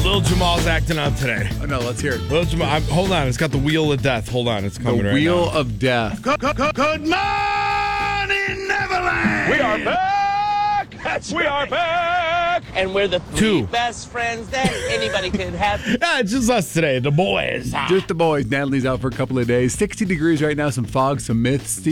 Lil Jamal's acting out today. Oh, no, let's hear it. Lil Jamal, hold on. It's got the wheel of death. Hold on. It's coming The right Wheel now. of Death. Good morning, Neverland. We are back! We are back! And we're the three Two. best friends that anybody could have. Yeah, it's just us today, the boys. Just the boys. Natalie's out for a couple of days. 60 degrees right now, some fog, some mist.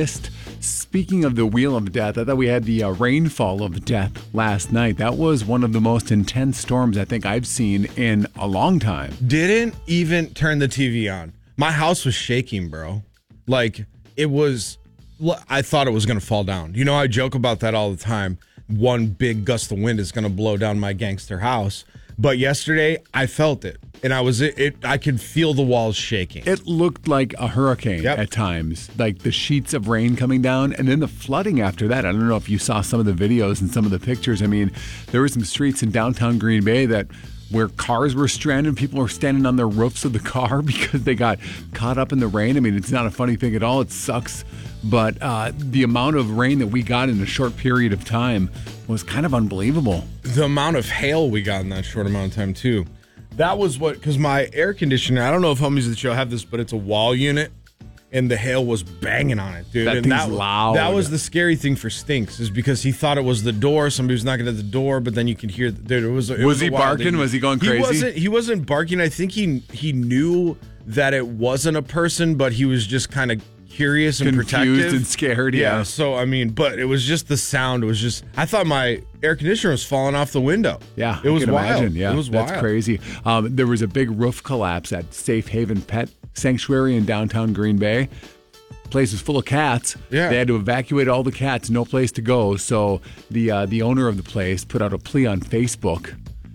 Speaking of the Wheel of Death, I thought we had the rainfall of death last night. That was one of the most intense storms I think I've seen in a long time. Didn't even turn the TV on. My house was shaking, bro. Like, it was, I thought it was going to fall down. You know, I joke about that all the time. One big gust of wind is going to blow down my gangster house. But yesterday, I felt it. And I could feel the walls shaking. It looked like a hurricane at times, like the sheets of rain coming down and then the flooding after that. I don't know if you saw some of the videos and some of the pictures. I mean, there were some streets in downtown Green Bay where cars were stranded. People were standing on their roofs of the car because they got caught up in the rain. I mean, it's not a funny thing at all. It sucks. But the amount of rain that we got in a short period of time was kind of unbelievable. The amount of hail we got in that short amount of time, too. That was because my air conditioner, I don't know if homies of the show have this, but it's a wall unit, and the hail was banging on it, dude. That thing's loud. That was the scary thing for Stinks, is because he thought it was the door. Somebody was knocking at the door, but then you could hear, dude, it was he barking? Was he going crazy? He wasn't barking. I think he knew that it wasn't a person, but he was just kind of curious and confused protective and scared. Yeah. So, I mean, but it was just the sound. It was just, I thought my air conditioner was falling off the window. Yeah. It was I can wild. imagine. Yeah. It was wild. That's crazy. There was a big roof collapse at Safe Haven Pet Sanctuary in downtown Green Bay. Place was full of cats. Yeah. They had to evacuate all the cats, no place to go. So the owner of the place put out a plea on Facebook.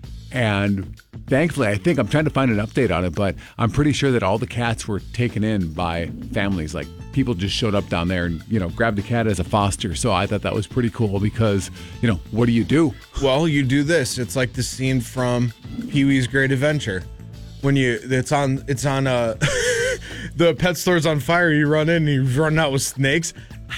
And thankfully, I think I'm trying to find an update on it, but I'm pretty sure that all the cats were taken in by families. Like, people just showed up down there and, grabbed the cat as a foster. So I thought that was pretty cool because, what do you do? Well, you do this. It's like the scene from Pee-wee's Great Adventure. When it's on the pet store's on fire, you run in and you run out with snakes.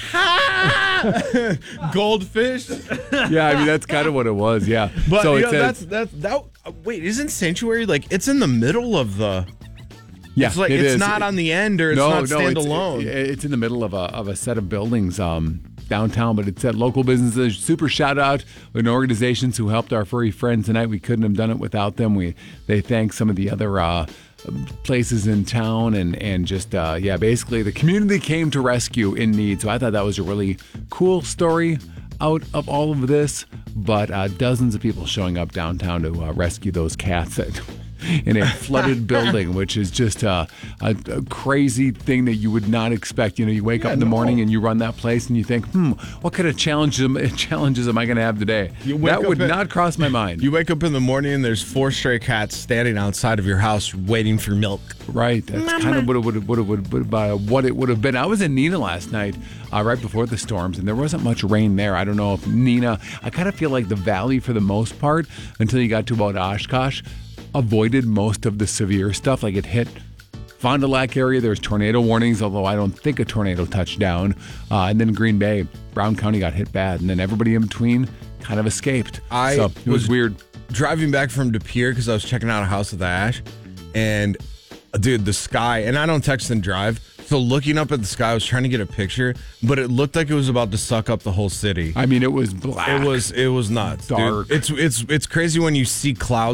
Goldfish. Yeah, I mean, that's kind of what it was. Yeah. But so that. Wait, isn't Sanctuary it's in the middle of the? Yeah, it's like it's not on the end or it's not standalone. It's in the middle of a set of buildings downtown, but it's at local businesses. Super shout out to organizations who helped our furry friends tonight. We couldn't have done it without them. They thank some of the other places in town and just basically the community came to rescue in need. So I thought that was a really cool story out of all of this, but dozens of people showing up downtown to rescue those cats in a flooded building, which is just a crazy thing that you would not expect. You wake up in the morning and you run that place and you think, what kind of challenges am I going to have today? That would not cross my mind. You wake up in the morning and there's 4 stray cats standing outside of your house waiting for milk. Right. That's kind of what it would have been. I was in Neenah last night, right before the storms, and there wasn't much rain there. I don't know if Neenah, I kind of feel like the valley for the most part, until you got to about Oshkosh, avoided most of the severe stuff. Like, it hit Fond du Lac area. There's tornado warnings, although I don't think a tornado touched down. And then Green Bay, Brown County got hit bad. And then everybody in between kind of escaped. So it was weird. Driving back from De Pere because I was checking out a house with Ash. And, dude, the sky, and I don't text and drive. So looking up at the sky, I was trying to get a picture, but it looked like it was about to suck up the whole city. I mean, it was black. It was nuts. Dark. Dude. It's crazy when you see clouds